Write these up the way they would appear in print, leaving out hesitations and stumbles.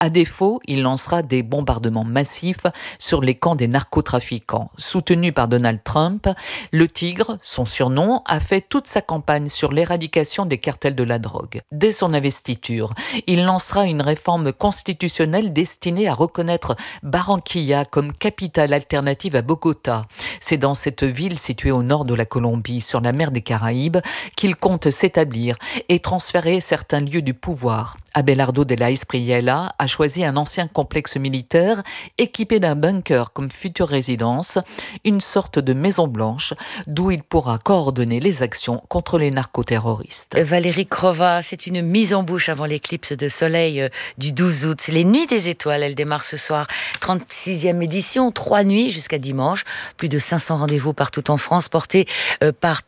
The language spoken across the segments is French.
À défaut, il lancera des bombardements massifs sur les camps des narcotrafiquants. Soutenu par Donald Trump, le Tigre, son surnom, a fait toute sa campagne sur l'éradication des cartels de la drogue. Dès son investiture, il lancera une réforme constitutionnelle destinée à reconnaître Barranquilla comme capitale alternative à Bogota. C'est dans cette ville située au nord de la Colombie, sur la mer des Caraïbes, qu'il compte s'établir et transférer certains lieux du pouvoir. Abelardo de la Espriella a choisi un ancien complexe militaire équipé d'un bunker comme future résidence, une sorte de maison blanche d'où il pourra coordonner les actions contre les narcoterroristes. Valérie Crova, c'est une mise en bouche avant l'éclipse de soleil du 12 août. Les Nuits des Étoiles, elles démarrent ce soir. 36e édition, 3 nuits jusqu'à dimanche. Plus de 500 rendez-vous partout en France, portés par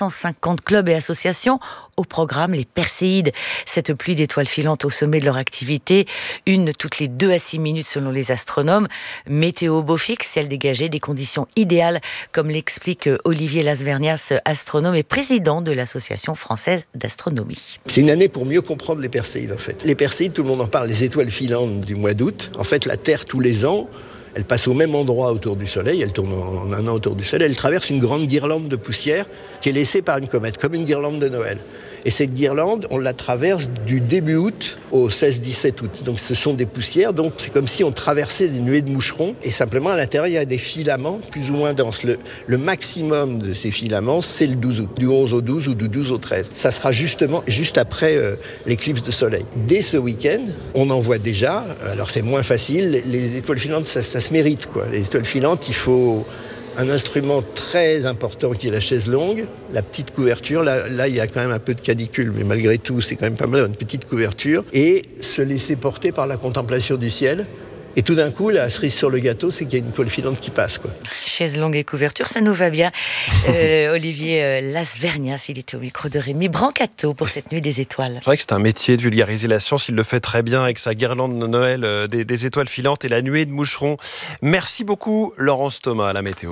350 clubs et associations. Au programme, les Perséides, cette pluie d'étoiles filantes au sommet de leur activité, une toutes les 2 à 6 minutes selon les astronomes. Météo beau fixe, ciel dégagé, des conditions idéales, comme l'explique Olivier Lasvernias, astronome et président de l'Association française d'astronomie. C'est une année pour mieux comprendre les Perséides en fait. Les Perséides, tout le monde en parle, les étoiles filantes du mois d'août. En fait, la Terre, tous les ans, elle passe au même endroit autour du Soleil, elle tourne en un an autour du Soleil, elle traverse une grande guirlande de poussière qui est laissée par une comète, comme une guirlande de Noël. Et cette guirlande, on la traverse du début août au 16-17 août. Donc ce sont des poussières, donc c'est comme si on traversait des nuées de moucherons. Et simplement, à l'intérieur, il y a des filaments plus ou moins denses. Le maximum de ces filaments, c'est le 12 août. Du 11 au 12 ou du 12 au 13. Ça sera justement juste après l'éclipse de soleil. Dès ce week-end, on en voit déjà. Alors c'est moins facile. Les étoiles filantes, ça se mérite, quoi. Les étoiles filantes, il faut un instrument très important qui est la chaise longue, la petite couverture, là il y a quand même un peu de canicule, mais malgré tout c'est quand même pas mal, une petite couverture, et se laisser porter par la contemplation du ciel. Et tout d'un coup, la cerise sur le gâteau, c'est qu'il y a une étoile filante qui passe, quoi. Chaise longue et couverture, ça nous va bien. Olivier Lasvernias, il était au micro de Rémi Brancato pour cette Nuit des Étoiles. C'est vrai que c'est un métier de vulgariser la science. Il le fait très bien avec sa guirlande de Noël, des étoiles filantes et la nuée de moucherons. Merci beaucoup, Laurence Thomas, à la météo.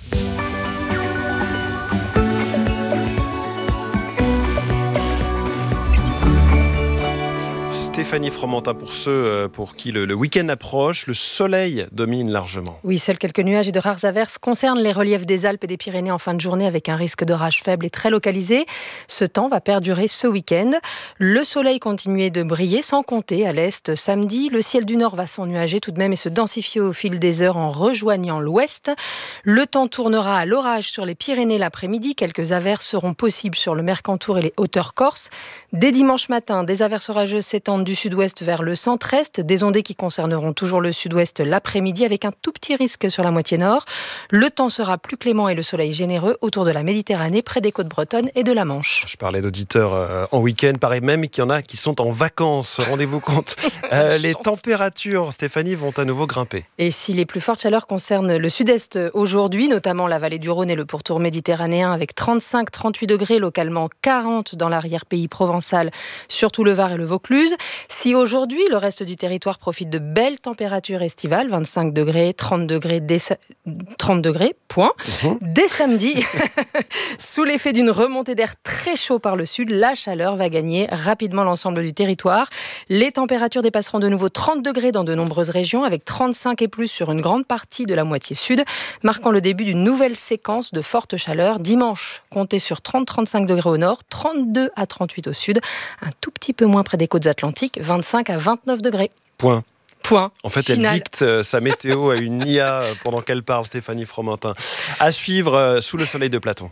Stéphanie Fromentin, pour ceux pour qui le week-end approche, le soleil domine largement. Oui, seuls quelques nuages et de rares averses concernent les reliefs des Alpes et des Pyrénées en fin de journée avec un risque d'orage faible et très localisé. Ce temps va perdurer ce week-end. Le soleil continuait de briller sans compter à l'est samedi. Le ciel du nord va s'ennuager tout de même et se densifier au fil des heures en rejoignant l'ouest. Le temps tournera à l'orage sur les Pyrénées l'après-midi. Quelques averses seront possibles sur le Mercantour et les hauteurs corses. Dès dimanche matin, des averses orageuses s'étendent du sud-ouest vers le centre-est, des ondées qui concerneront toujours le sud-ouest l'après-midi avec un tout petit risque sur la moitié nord. Le temps sera plus clément et le soleil généreux autour de la Méditerranée, près des côtes bretonnes et de la Manche. Je parlais d'auditeurs en week-end, pareil même qu'il y en a qui sont en vacances, rendez-vous compte. Les températures, Stéphanie, vont à nouveau grimper. Et si les plus fortes chaleurs concernent le sud-est aujourd'hui, notamment la vallée du Rhône et le pourtour méditerranéen avec 35-38 degrés, localement 40 dans l'arrière-pays provençal, surtout le Var et le Vaucluse. Si aujourd'hui, le reste du territoire profite de belles températures estivales, 25 degrés, 30 degrés, 30 degrés, point. Dès samedi, sous l'effet d'une remontée d'air très chaud par le sud, la chaleur va gagner rapidement l'ensemble du territoire. Les températures dépasseront de nouveau 30 degrés dans de nombreuses régions, avec 35 et plus sur une grande partie de la moitié sud, marquant le début d'une nouvelle séquence de forte chaleur. Dimanche, comptez sur 30-35 degrés au nord, 32 à 38 au sud, un tout petit peu moins près des côtes atlantiques, 25 à 29 degrés. Point. En fait, Final. Elle dicte sa météo à une IA pendant qu'elle parle, Stéphanie Fromentin. À suivre sous le soleil de Platon.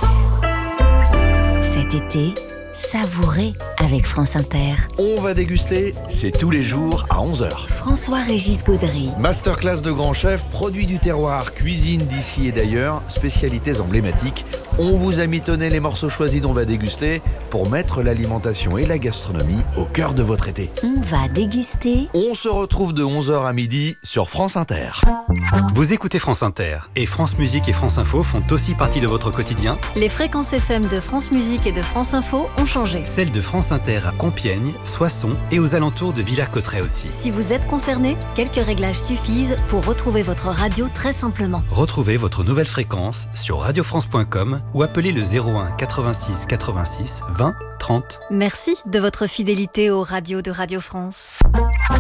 Cet été, savourez avec France Inter. On va déguster, c'est tous les jours à 11h. François-Régis Gaudry. Masterclass de grands chefs, produits du terroir, cuisine d'ici et d'ailleurs, spécialités emblématiques. On vous a mitonné les morceaux choisis dont on va déguster pour mettre l'alimentation et la gastronomie au cœur de votre été. On va déguster. On se retrouve de 11h à midi sur France Inter. Vous écoutez France Inter et France Musique et France Info font aussi partie de votre quotidien. Les fréquences FM de France Musique et de France Info ont changé. Celles de France Inter à Compiègne, Soissons et aux alentours de Villers-Cotterêts aussi. Si vous êtes concerné, quelques réglages suffisent pour retrouver votre radio très simplement. Retrouvez votre nouvelle fréquence sur radiofrance.com ou appelez le 01 86 86 20 30. Merci de votre fidélité aux radios de Radio France.